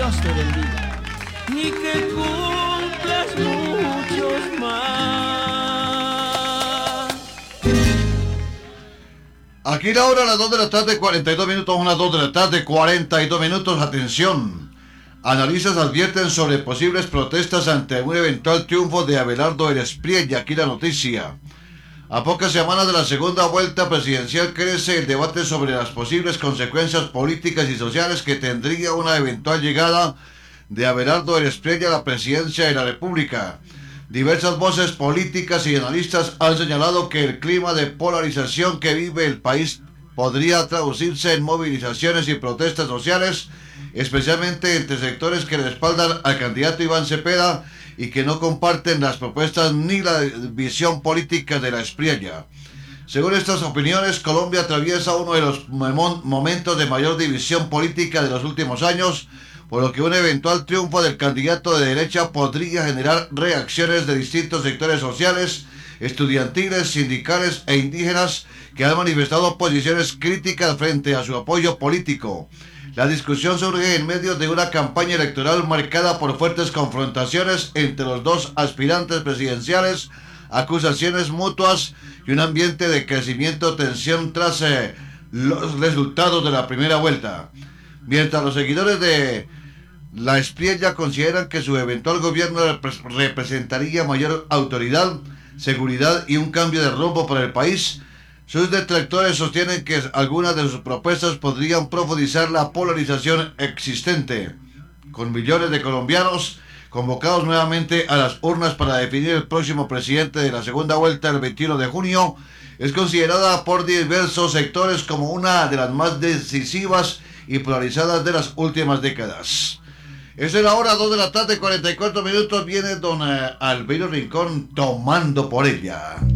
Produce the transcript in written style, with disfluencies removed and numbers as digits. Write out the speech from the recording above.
Dios te bendiga y que cumplas muchos más. Aquí la hora, a las 2 de la tarde, 42 minutos, unas 2 de la tarde, 42 minutos, atención. Analistas advierten sobre posibles protestas ante un eventual triunfo de Abelardo Erespriella. Aquí la noticia. A pocas semanas de la segunda vuelta presidencial crece el debate sobre las posibles consecuencias políticas y sociales que tendría una eventual llegada de Abelardo Erespriella a la presidencia de la República. Diversas voces políticas y analistas han señalado que el clima de polarización que vive el país podría traducirse en movilizaciones y protestas sociales, especialmente entre sectores que respaldan al candidato Iván Cepeda y que no comparten las propuestas ni la visión política de la Espriella. Según estas opiniones, Colombia atraviesa uno de los momentos de mayor división política de los últimos años, por lo que un eventual triunfo del candidato de derecha podría generar reacciones de distintos sectores sociales, estudiantiles, sindicales e indígenas que han manifestado posiciones críticas frente a su apoyo político. La discusión surge en medio de una campaña electoral marcada por fuertes confrontaciones entre los dos aspirantes presidenciales, acusaciones mutuas y un ambiente de crecimiento tensión tras los resultados de la primera vuelta. Mientras los seguidores de la Espriella consideran que su eventual gobierno representaría mayor autoridad, seguridad y un cambio de rumbo para el país, sus detractores sostienen que algunas de sus propuestas podrían profundizar la polarización existente, con millones de colombianos convocados nuevamente a las urnas para definir el próximo presidente de la segunda vuelta el 21 de junio. Es considerada por diversos sectores como una de las más decisivas y polarizadas de las últimas décadas. Es la hora 2 de la tarde, 44 minutos, viene don Albeiro Rincón tomando por ella.